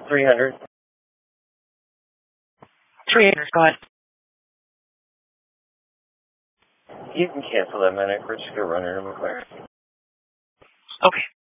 300. 300, go ahead. You can cancel that, man. We're just going to run into McLaren. Okay.